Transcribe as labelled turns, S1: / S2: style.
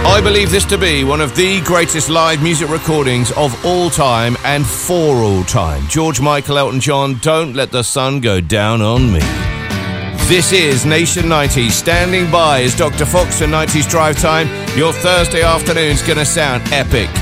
S1: I believe this to be one of the greatest live music recordings of all time and for all time. George Michael, Elton John, Don't Let the Sun Go Down on Me. This is Nation 90s. Standing by is Dr. Fox for 90s Drive Time. Your Thursday afternoon's going to sound epic.